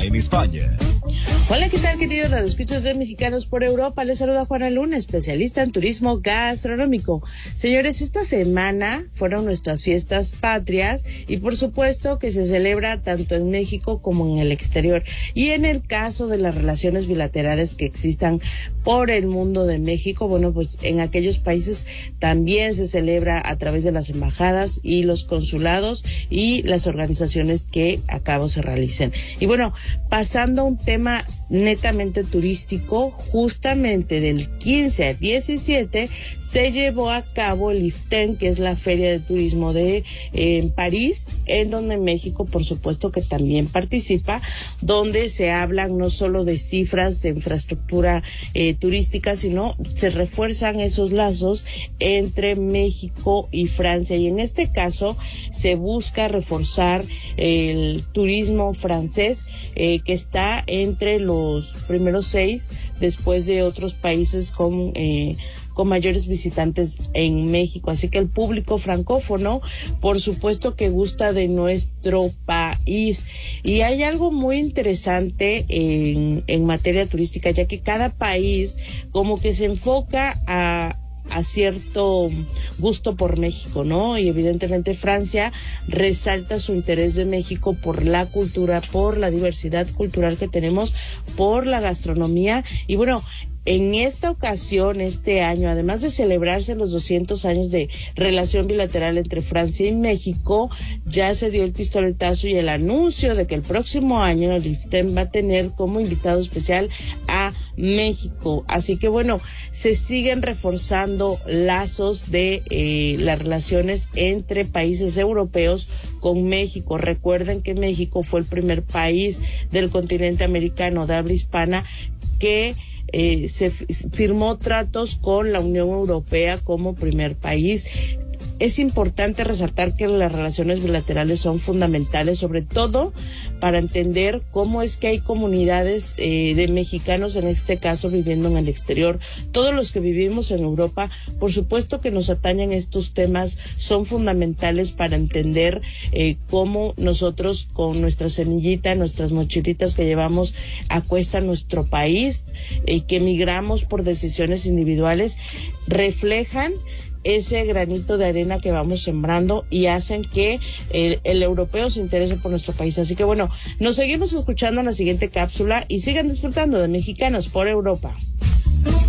en España. Hola, ¿qué tal, queridos radioescuchas de Mexicanos por Europa? Les saluda Juana Luna, especialista en turismo gastronómico. Señores, esta semana fueron nuestras fiestas patrias y por supuesto que se celebra tanto en México como en el exterior. Y en el caso de las relaciones bilaterales que existan por el mundo de México, bueno, pues en aquellos países también se celebra a través de las embajadas y los consulados y las organizaciones que a cabo se realicen. Y bueno, pasando a un tema netamente turístico, justamente del 15 al 17 se llevó a cabo el IFTEM, que es la Feria de Turismo en París, en donde México, por supuesto, que también participa, donde se hablan no solo de cifras de infraestructura turística, sino se refuerzan esos lazos entre México y Francia. Y en este caso se busca reforzar el turismo francés, que está entre los primeros 6, después de otros países con mayores visitantes en México. Así que el público francófono, por supuesto que gusta de nuestro país. Y hay algo muy interesante en materia turística, ya que cada país como que se enfoca a cierto gusto por México, ¿no? Y evidentemente Francia resalta su interés de México por la cultura, por la diversidad cultural que tenemos, por la gastronomía. Y bueno, en esta ocasión, este año, además de celebrarse los 200 años de relación bilateral entre Francia y México, ya se dio el pistoletazo y el anuncio de que el próximo año el IFTEM va a tener como invitado especial a México. Así que bueno, se siguen reforzando lazos de las relaciones entre países europeos con México. Recuerden que México fue el primer país del continente americano de habla hispana que se firmó tratos con la Unión Europea como primer país. Es importante resaltar que las relaciones bilaterales son fundamentales, sobre todo para entender cómo es que hay comunidades de mexicanos, en este caso, viviendo en el exterior. Todos los que vivimos en Europa, por supuesto que nos atañen estos temas, son fundamentales para entender cómo nosotros, con nuestra semillita, nuestras mochilitas que llevamos a cuesta nuestro país, que emigramos por decisiones individuales, reflejan ese granito de arena que vamos sembrando y hacen que el europeo se interese por nuestro país. Así que bueno, nos seguimos escuchando en la siguiente cápsula y sigan disfrutando de Mexicanos por Europa.